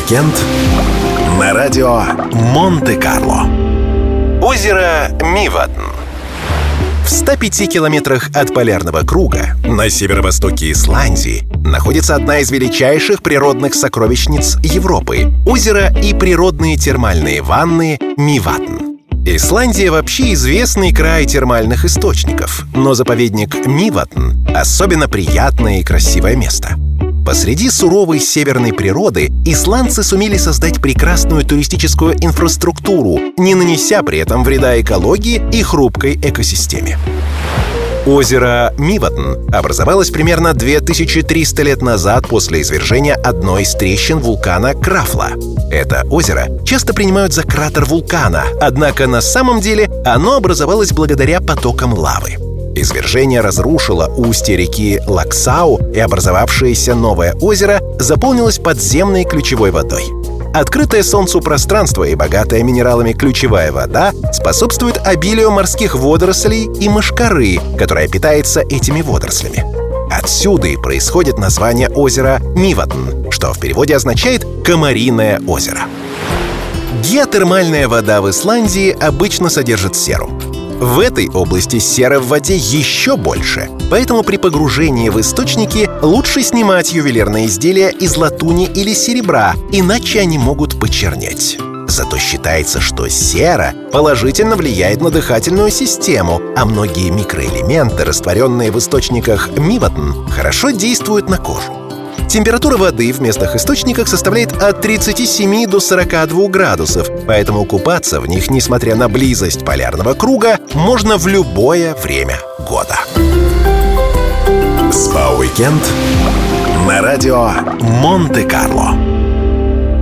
СПА-уикенд на радио Монте-Карло. Озеро Миватн. В 105 километрах от полярного круга на северо-востоке Исландии находится одна из величайших природных сокровищниц Европы — озеро и природные термальные ванны Миватн. Исландия вообще известный край термальных источников, но заповедник Миватн — особенно приятное и красивое место. Посреди суровой северной природы исландцы сумели создать прекрасную туристическую инфраструктуру, не нанеся при этом вреда экологии и хрупкой экосистеме. Озеро Миватн образовалось примерно 2300 лет назад после извержения одной из трещин вулкана Крafla. Это озеро часто принимают за кратер вулкана, однако на самом деле оно образовалось благодаря потокам лавы. Извержение разрушило устье реки Лаксау, и образовавшееся новое озеро заполнилось подземной ключевой водой. Открытое солнцу пространство и богатая минералами ключевая вода способствует обилию морских водорослей и мошкары, которая питается этими водорослями. Отсюда и происходит название озера Миватн, что в переводе означает «комариное озеро». Геотермальная вода в Исландии обычно содержит серу. В этой области серы в воде еще больше, поэтому при погружении в источники лучше снимать ювелирные изделия из латуни или серебра, иначе они могут почернеть. Зато считается, что сера положительно влияет на дыхательную систему, а многие микроэлементы, растворенные в источниках Миватн, хорошо действуют на кожу. Температура воды в местных источниках составляет от 37 до 42 градусов, поэтому купаться в них, несмотря на близость полярного круга, можно в любое время года. СПА-уикенд на радио Монте-Карло.